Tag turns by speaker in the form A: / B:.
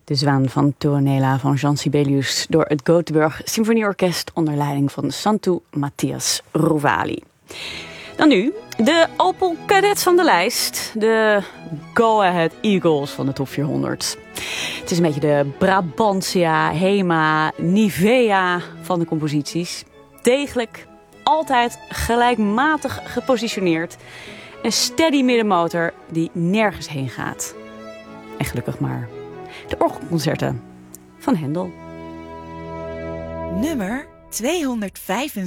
A: De Zwaan van Tuonela van Jean Sibelius door het Gothenburg Symfonieorkest onder leiding van Santtu Matthias Rovali. Dan nu de Opel Kadett van de lijst. De Go Ahead Eagles van de top 400. Het is een beetje de Brabantia, Hema, Nivea van de composities. Degelijk, altijd gelijkmatig gepositioneerd. Een steady middenmotor die nergens heen gaat. En gelukkig maar. De orgelconcerten van Händel.
B: Nummer 275.